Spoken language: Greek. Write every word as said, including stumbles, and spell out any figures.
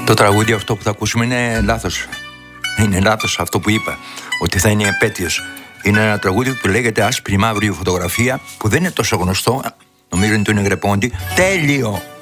Το τραγούδι αυτό που θα ακούσουμε είναι λάθος. Είναι λάθος αυτό που είπα, ότι θα είναι επέτειος. Είναι ένα τραγούδι που λέγεται Άσπρη μαύρη φωτογραφία, που δεν είναι τόσο γνωστό. Νομίζω είναι του Νεγρεπόντι. Τέλειο!